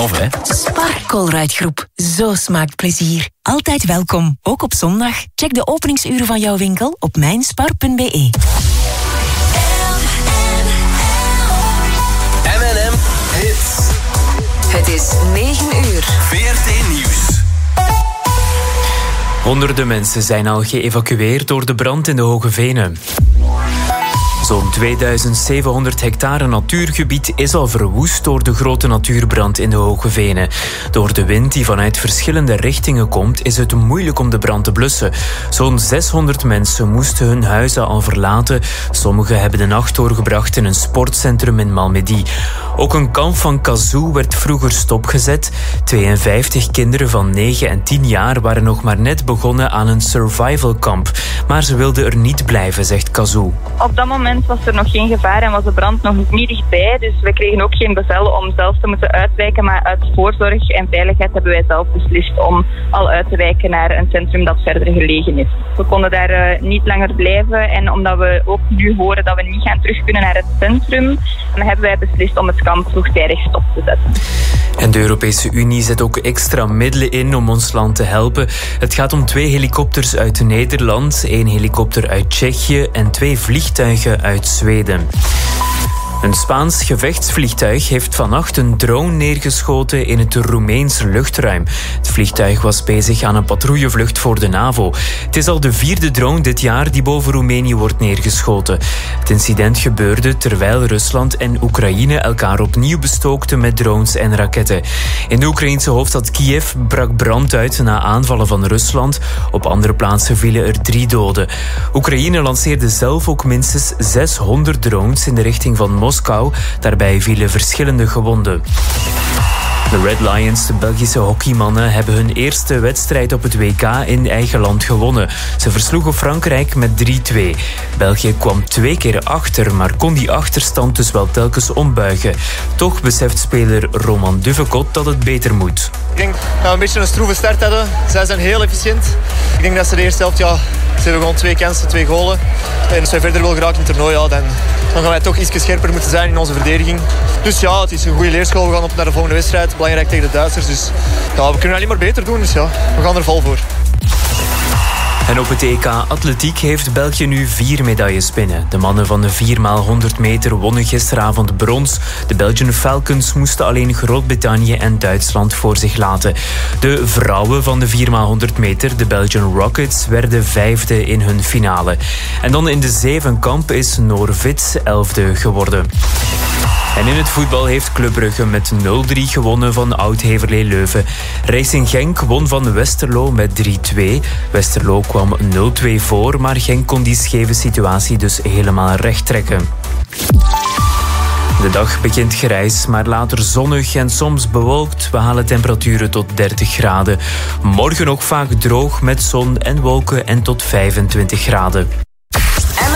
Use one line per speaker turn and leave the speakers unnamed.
af, hè.
Spar Colruyt Groep. Zo smaakt plezier. Altijd welkom, ook op zondag. Check de openingsuren van jouw winkel op mijnspar.be.
M&M Hits.
Het is 9 uur.
VRT Nieuws.
Honderden mensen zijn al geëvacueerd door de brand in de Hoge Venen. Zo'n 2700 hectare natuurgebied is al verwoest door de grote natuurbrand in de Hoge Venen. Door de wind die vanuit verschillende richtingen komt, is het moeilijk om de brand te blussen. Zo'n 600 mensen moesten hun huizen al verlaten. Sommigen hebben de nacht doorgebracht in een sportcentrum in Malmedy. Ook een kamp van Kazoo werd vroeger stopgezet. 52 kinderen van 9 en 10 jaar waren nog maar net begonnen aan een survivalkamp. Maar ze wilden er niet blijven, zegt Kazoo.
Op dat moment was er nog geen gevaar en was de brand nog niet dichtbij. Dus we kregen ook geen bevel om zelf te moeten uitwijken. Maar uit voorzorg en veiligheid hebben wij zelf beslist om al uit te wijken naar een centrum dat verder gelegen is. We konden daar niet langer blijven. En omdat we ook nu horen dat we niet gaan terug kunnen naar het centrum, dan hebben wij beslist om het kamp vroegtijdig stop te zetten.
En de Europese Unie zet ook extra middelen in om ons land te helpen. Het gaat om 2 helikopters uit Nederland, 1 helikopter uit Tsjechië en 2 vliegtuigen uit Zweden. Een Spaans gevechtsvliegtuig heeft vannacht een drone neergeschoten in het Roemeens luchtruim. Het vliegtuig was bezig aan een patrouillevlucht voor de NAVO. Het is al de 4e drone dit jaar die boven Roemenië wordt neergeschoten. Het incident gebeurde terwijl Rusland en Oekraïne elkaar opnieuw bestookten met drones en raketten. In de Oekraïnse hoofdstad Kiev brak brand uit na aanvallen van Rusland. Op andere plaatsen vielen er 3 doden. Oekraïne lanceerde zelf ook minstens 600 drones in de richting van Moskou. Daarbij vielen verschillende gewonden. De Red Lions, de Belgische hockeymannen, hebben hun eerste wedstrijd op het WK in eigen land gewonnen. Ze versloegen Frankrijk met 3-2. België kwam 2 keer achter, maar kon die achterstand dus wel telkens ombuigen. Toch beseft speler Roman Duvekot dat het beter moet.
Ik denk dat we een beetje een stroeve start hadden. Zij zijn heel efficiënt. Ik denk dat ze de eerste helft, ze hebben gewoon 2 kansen, 2 golen. En als wij verder willen geraken in het toernooi, dan gaan wij toch iets scherper moeten zijn in onze verdediging. Dus ja, het is een goede leerschool. We gaan op naar de volgende wedstrijd. Belangrijk tegen de Duitsers. Dus ja, we kunnen alleen maar beter doen. Dus ja, we gaan er vol voor.
En op het EK Atletiek heeft België nu 4 medailles binnen. De mannen van de 4x100 meter wonnen gisteravond brons. De Belgian Falcons moesten alleen Groot-Brittannië en Duitsland voor zich laten. De vrouwen van de 4x100 meter, de Belgian Rockets, werden 5e in hun finale. En dan in de zevenkamp is Noorvits 11e geworden. En in het voetbal heeft Club Brugge met 0-3 gewonnen van Oud-Heverlee Leuven. Racing Genk won van Westerlo met 3-2. Westerlo kwam 0-2 voor, maar Genk kon die scheve situatie dus helemaal recht trekken. De dag begint grijs, maar later zonnig en soms bewolkt. We halen temperaturen tot 30 graden. Morgen ook vaak droog met zon en wolken en tot 25 graden.